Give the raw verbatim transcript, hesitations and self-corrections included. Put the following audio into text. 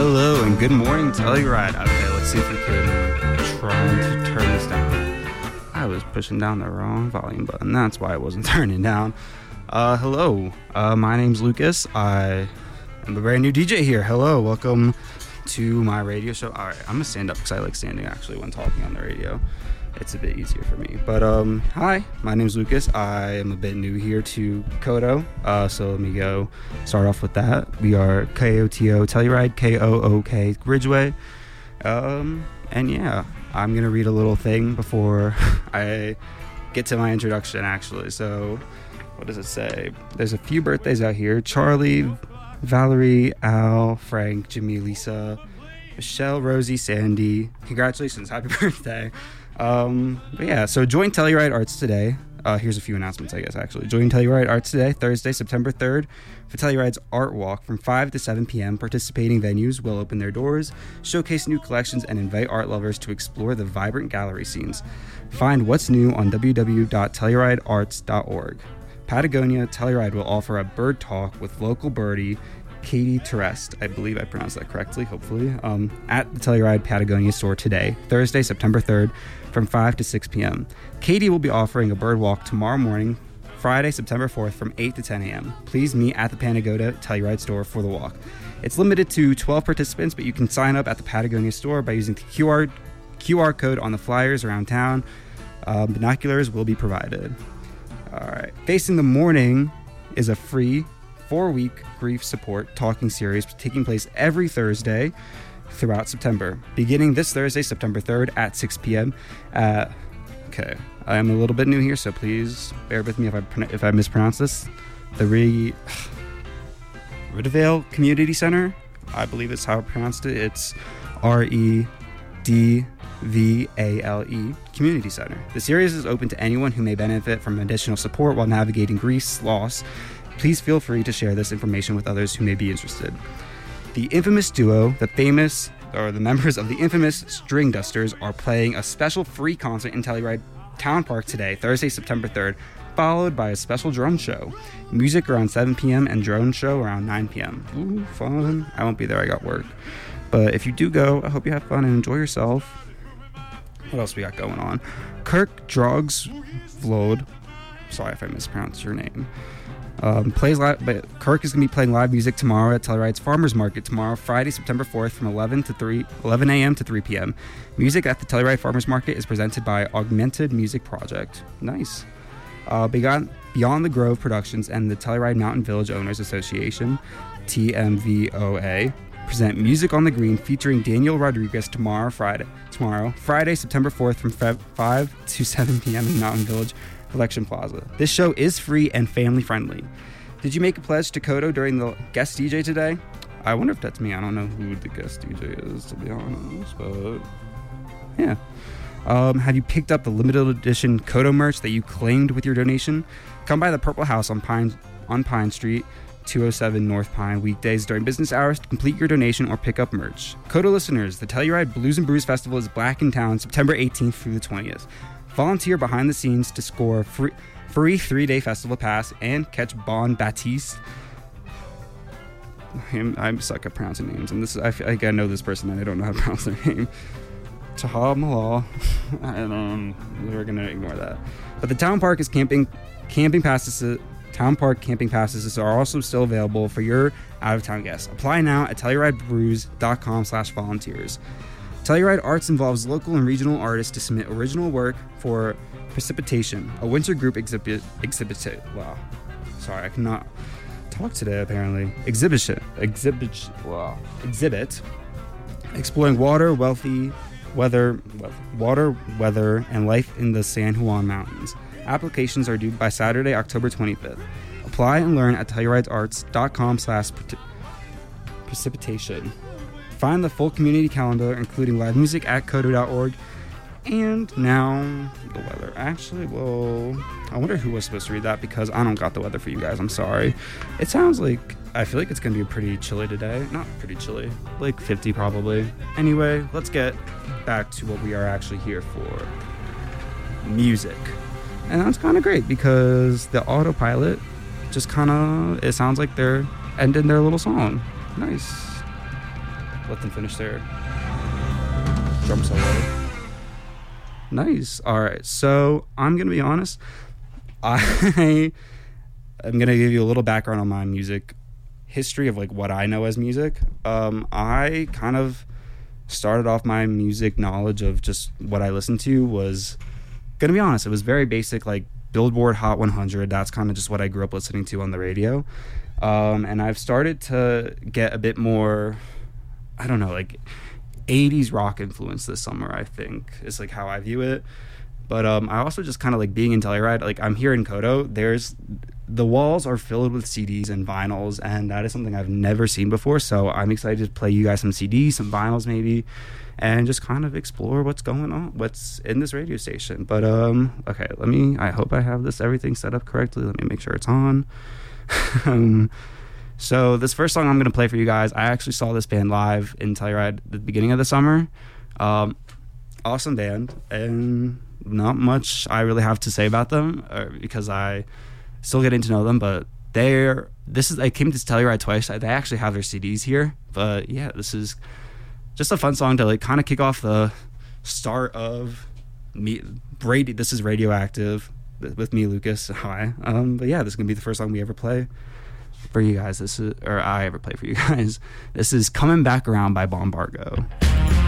Hello and good morning, Telluride. Okay, let's see if we can try to turn this down. I was pushing down the wrong volume button. That's why I wasn't turning down. Uh, hello. Uh, my name's Lucas. I am a brand new D J here. Hello, welcome to my radio show. All right, I'm gonna stand up because I like standing actually when talking on the radio. It's a bit easier for me. But um, hi, my name's Lucas. I am a bit new here to Koto. Uh, so let me go start off with that. We are K O T O Telluride, K O O K Ridgeway. Um, and yeah, I'm gonna read a little thing before I get to my introduction. Actually, so what does it say? There's a few birthdays out here: Charlie, Valerie, Al, Frank, Jimmy, Lisa, Michelle, Rosie, Sandy. Congratulations, happy birthday. Um, but yeah, so join Telluride Arts today. Uh, here's a few announcements, I guess, actually. Join Telluride Arts today, Thursday, September third, for Telluride's Art Walk from five to seven p.m. Participating venues will open their doors, showcase new collections, and invite art lovers to explore the vibrant gallery scenes. Find what's new on w w w dot telluride arts dot org. Patagonia Telluride will offer a bird talk with local birdie Katie Terrest, I believe I pronounced that correctly, hopefully, um, at the Telluride Patagonia store today, Thursday, September third, from five to six p.m. Katie will be offering a bird walk tomorrow morning, Friday, September fourth, from eight to ten a.m. Please meet at the Patagonia Telluride store for the walk. It's limited to twelve participants, but you can sign up at the Patagonia store by using the Q R, Q R code on the flyers around town. Uh, binoculars will be provided. All right. Facing the Morning is a free four-week grief support talking series taking place every Thursday throughout September, beginning this Thursday, September third at six p.m. Uh, okay, I am a little bit new here, so please bear with me if I if I mispronounce this. The Re- Ridavale Community Center, I believe it's how I pronounced it. It's R E D V A L E Community Center. The series is open to anyone who may benefit from additional support while navigating grief's loss. Please feel free to share this information with others who may be interested. The infamous duo, the famous, or the members of the infamous String Dusters, are playing a special free concert in Telluride Town Park today, Thursday, September third, followed by a special drone show. Music around seven p.m. and drone show around nine p.m. Ooh, fun. I won't be there, I got work. But if you do go, I hope you have fun and enjoy yourself. What else we got going on? Kirk Drogs Vlod. Sorry if I mispronounced your name. Um, plays live, but Kirk is going to be playing live music tomorrow at Telluride's Farmers Market tomorrow, Friday, September fourth, from eleven to three, eleven a.m. to three p.m. Music at the Telluride Farmers Market is presented by Augmented Music Project. Nice. Uh, Beyond, Beyond the Grove Productions and the Telluride Mountain Village Owners Association, T M V O A, present Music on the Green featuring Daniel Rodriguez tomorrow, Friday, tomorrow, Friday, September fourth, from five to seven p.m. in Mountain Village Collection Plaza. This show is free and family friendly. Did you make a pledge to Koto during the guest D J today? I wonder if that's me. I don't know who the guest D J is, to be honest, but yeah. Um, have you picked up the limited edition Koto merch that you claimed with your donation? Come by the Purple House on Pine on Pine Street, two oh seven North Pine, weekdays during business hours to complete your donation or pick up merch. Koto listeners, the Telluride Blues and Brews Festival is back in town September eighteenth through the twentieth. Volunteer behind the scenes to score free, free three-day festival pass and catch Bon Baptiste. I'm, I'm suck at pronouncing names, and this I feel like I know this person and I don't know how to pronounce their name. Taha Malal. And um, we're gonna ignore that. But the town park is camping, camping passes. Town park camping passes are also still available for your out-of-town guests. Apply now at telluride dot com slash volunteers. Telluride Arts involves local and regional artists to submit original work for Precipitation, a winter group exhibit. Exhibit. Wow, sorry, I cannot talk today. Apparently, exhibition. Exhibit. Wow. Exhibit. Exploring water, wealthy, weather, water, weather, and life in the San Juan Mountains. Applications are due by Saturday, October twenty-fifth. Apply and learn at telluride arts dot com slash precipitation. Find the full community calendar, including live music, at koto dot org. And now, the weather. Actually, well, I wonder who was supposed to read that, because I don't got the weather for you guys. I'm sorry. It sounds like, I feel like it's going to be pretty chilly today. Not pretty chilly. Like fifty probably. Anyway, let's get back to what we are actually here for. Music. And that's kind of great, because the autopilot just kind of, it sounds like they're ending their little song. Nice. let them finish their drum solo. Nice. All right. So I'm gonna be honest. I am gonna give you a little background on my music history of like what I know as music. Um, I kind of started off my music knowledge of just what I listened to was, gonna be honest, it was very basic, like Billboard Hot one hundred. That's kind of just what I grew up listening to on the radio. Um, and I've started to get a bit more, I don't know, like eighties rock influence this summer, I think, is like how I view it. But um, I also just kind of like being in Telluride, like I'm here in Kodo, there's, the walls are filled with C Ds and vinyls, and that is something I've never seen before. So I'm excited to play you guys some C Ds, some vinyls maybe, and just kind of explore what's going on, what's in this radio station. But um, okay, let me, I hope I have this, everything set up correctly. Let me make sure it's on. um, so this first song I'm going to play for you guys, I actually saw this band live in Telluride at the beginning of the summer. Um, awesome band, and not much I really have to say about them uh, because I still getting to know them, but they're, this is, I came to Telluride twice. They actually have their C Ds here, but yeah, this is just a fun song to like kind of kick off the start of me. Brady, this is Radioactive with me, Lucas. Hi. Um, but yeah, this is gonna be the first song we ever play for you guys. This is, or I ever play for you guys. This is Coming Back Around by Bombargo.